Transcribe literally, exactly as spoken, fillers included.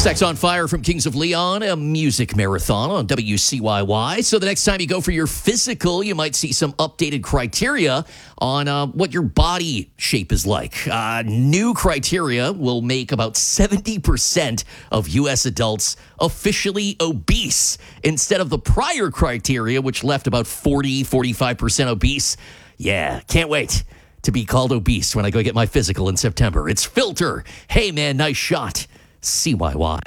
Sex on Fire from Kings of Leon, a music marathon on W C Y Y. So the next time you go for your physical, you might see some updated criteria on uh, what your body shape is like. Uh, new criteria will make about seventy percent of U S adults officially obese instead of the prior criteria, which left about forty, forty-five percent obese. Yeah, can't wait to be called obese when I go get my physical in September. It's Filter. Hey, man, nice shot. C Y Y.